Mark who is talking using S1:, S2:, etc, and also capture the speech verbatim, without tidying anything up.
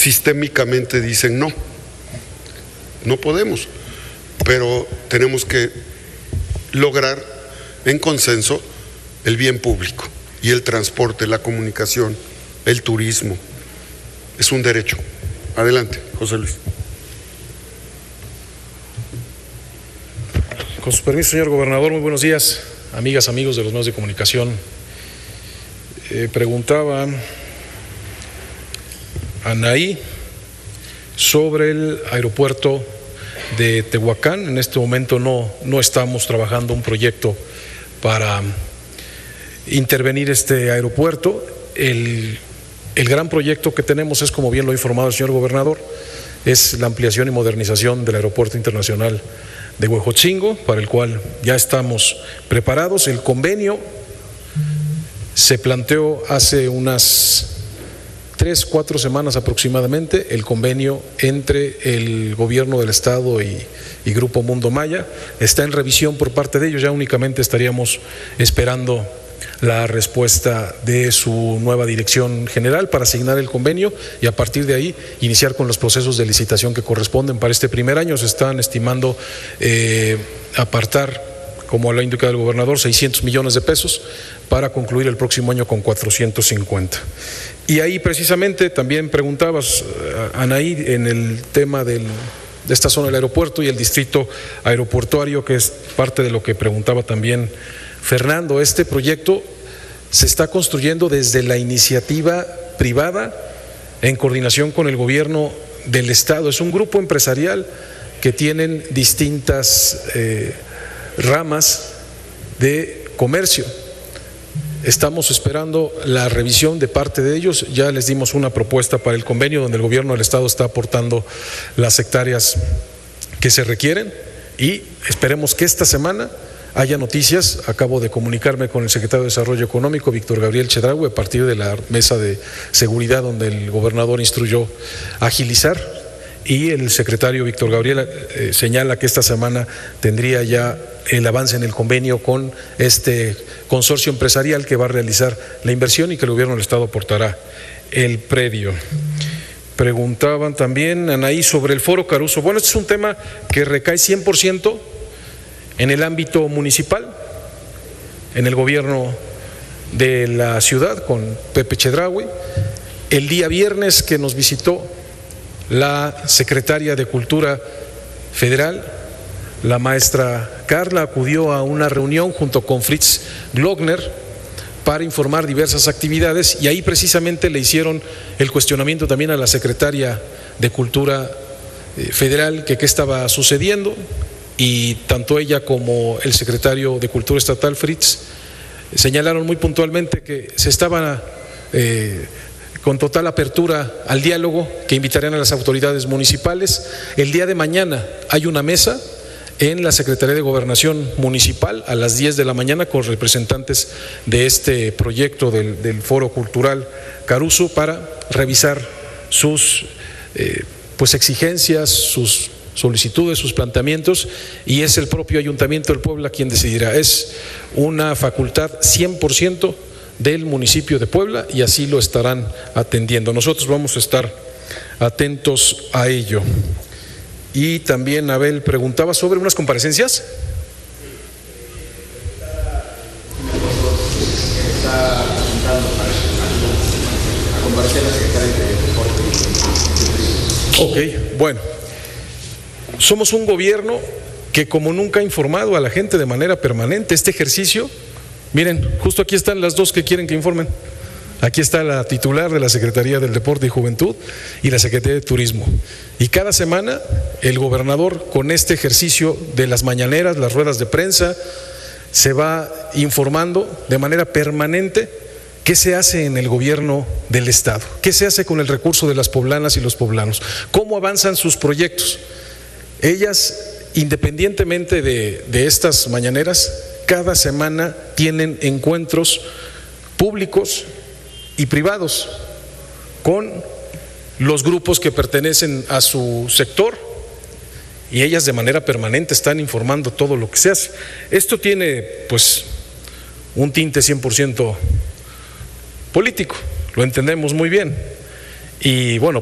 S1: sistémicamente dicen no, no podemos, pero tenemos que lograr en consenso el bien público y el transporte, la comunicación, el turismo. Es un derecho. Adelante, José Luis.
S2: Con su permiso, señor gobernador, muy buenos días, amigas, amigos de los medios de comunicación. Eh, preguntaba Anaí sobre el aeropuerto de Tehuacán. En este momento no, no estamos trabajando un proyecto para intervenir este aeropuerto. El, el gran proyecto que tenemos es, como bien lo ha informado el señor gobernador, es la ampliación y modernización del Aeropuerto Internacional de Huejotzingo, para el cual ya estamos preparados. El convenio se planteó hace unas tres, cuatro semanas aproximadamente, el convenio entre el gobierno del estado y, y Grupo Mundo Maya. Está en revisión por parte de ellos, ya únicamente estaríamos esperando la respuesta de su nueva dirección general para asignar el convenio y a partir de ahí iniciar con los procesos de licitación que corresponden para este primer año. Se están estimando eh, apartar, como lo ha indicado el gobernador, seiscientos millones de pesos para concluir el próximo año con cuatrocientos cincuenta. Y ahí precisamente también preguntabas, Anaí, en el tema del, de esta zona del aeropuerto y el distrito aeroportuario, que es parte de lo que preguntaba también Fernando. Este proyecto se está construyendo desde la iniciativa privada en coordinación con el gobierno del estado. Es un grupo empresarial que tienen distintas eh, ramas de comercio. Estamos esperando la revisión de parte de ellos. Ya les dimos una propuesta para el convenio donde el gobierno del estado está aportando las hectáreas que se requieren y esperemos que esta semana haya noticias. Acabo de comunicarme con el secretario de Desarrollo Económico, Víctor Gabriel Chedraui, a partir de la mesa de seguridad donde el gobernador instruyó agilizar, y el secretario Víctor Gabriel eh, señala que esta semana tendría ya el avance en el convenio con este consorcio empresarial que va a realizar la inversión y que el gobierno del estado aportará el predio. Preguntaban también, Anaí, sobre el Foro Caruso. Bueno, este es un tema que recae cien por ciento en el ámbito municipal, en el gobierno de la ciudad, con Pepe Chedraui. El día viernes que nos visitó la secretaria de Cultura Federal, la maestra Carla, acudió a una reunión junto con Fritz Glockner para informar diversas actividades y ahí precisamente le hicieron el cuestionamiento también a la secretaria de Cultura Federal que qué estaba sucediendo, y tanto ella como el secretario de Cultura Estatal, Fritz, señalaron muy puntualmente que se estaba eh, con total apertura al diálogo, que invitarían a las autoridades municipales. El día de mañana hay una mesa en la Secretaría de Gobernación Municipal a las diez de la mañana con representantes de este proyecto del, del Foro Cultural Caruso para revisar sus eh, pues exigencias, sus solicitudes, sus planteamientos, y es el propio Ayuntamiento del Puebla quien decidirá. Es una facultad cien por ciento del municipio de Puebla y así lo estarán atendiendo. Nosotros vamos a estar atentos a ello. Y también Abel preguntaba sobre unas comparecencias. Ok, bueno, somos un gobierno que como nunca ha informado a la gente de manera permanente. Este ejercicio, miren, justo aquí están las dos que quieren que informen. Aquí está la titular de la Secretaría del Deporte y Juventud y la Secretaría de Turismo. Y cada semana el gobernador, con este ejercicio de las mañaneras, las ruedas de prensa, se va informando de manera permanente qué se hace en el gobierno del estado, qué se hace con el recurso de las poblanas y los poblanos, cómo avanzan sus proyectos. Ellas, independientemente de, de estas mañaneras, cada semana tienen encuentros públicos y privados con los grupos que pertenecen a su sector, y ellas de manera permanente están informando todo lo que se hace. Esto tiene pues un tinte cien por ciento político, lo entendemos muy bien, y bueno,